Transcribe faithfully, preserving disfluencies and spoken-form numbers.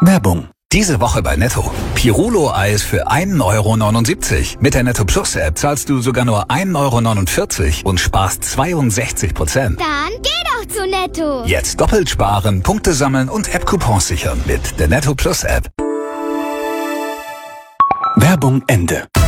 Werbung. Diese Woche bei Netto. Pirulo-Eis für ein Euro neunundsiebzig. Mit der Netto Plus App zahlst du sogar nur ein Euro neunundvierzig und sparst zweiundsechzig Prozent. Dann geh doch zu Netto. Jetzt doppelt sparen, Punkte sammeln und App-Coupons sichern mit der Netto Plus App. Werbung Ende.